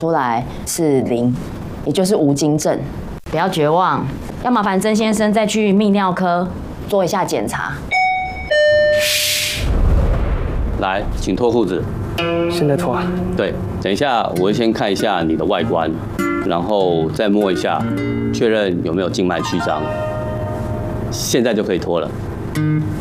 出来是0，也就是无精症。不要绝望，要麻烦曾先生再去泌尿科做一下检查。 来，请脱裤子。 现在脱啊？ 对，等一下我会先看一下你的外观，然后再摸一下，确认有没有静脉曲张。现在就可以脱了。